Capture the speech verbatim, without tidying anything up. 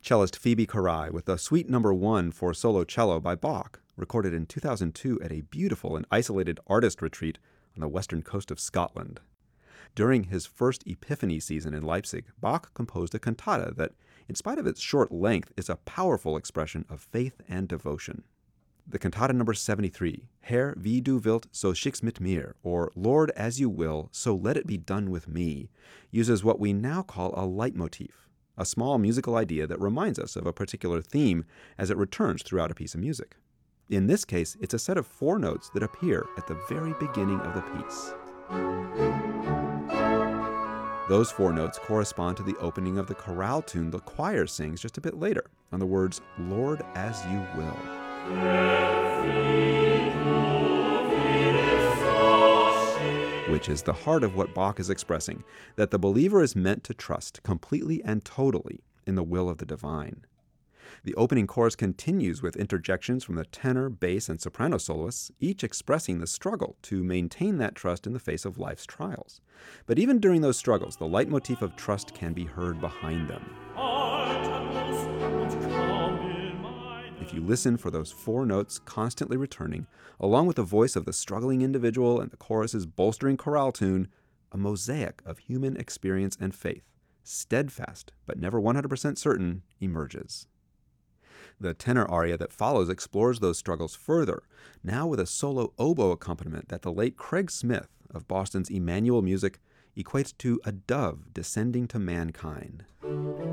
Cellist Phoebe Carai with the Suite Number One for solo cello by Bach, recorded in two thousand two at a beautiful and isolated artist retreat on the western coast of Scotland. During his first Epiphany season in Leipzig, Bach composed a cantata that, in spite of its short length, is a powerful expression of faith and devotion. The cantata number seventy-three, Herr, wie du wilt, so schick's mit mir, or Lord, as you will, so let it be done with me, uses what we now call a leitmotif, a small musical idea that reminds us of a particular theme as it returns throughout a piece of music. In this case, it's a set of four notes that appear at the very beginning of the piece. Those four notes correspond to the opening of the chorale tune the choir sings just a bit later, on the words, Lord, as you will. Which is the heart of what Bach is expressing, that the believer is meant to trust completely and totally in the will of the divine. The opening chorus continues with interjections from the tenor, bass, and soprano soloists, each expressing the struggle to maintain that trust in the face of life's trials. But even during those struggles, the leitmotif of trust can be heard behind them. If you listen for those four notes constantly returning, along with the voice of the struggling individual and the chorus's bolstering chorale tune, a mosaic of human experience and faith, steadfast but never one hundred percent certain, emerges. The tenor aria that follows explores those struggles further, now with a solo oboe accompaniment that the late Craig Smith of Boston's Emmanuel Music equates to a dove descending to mankind.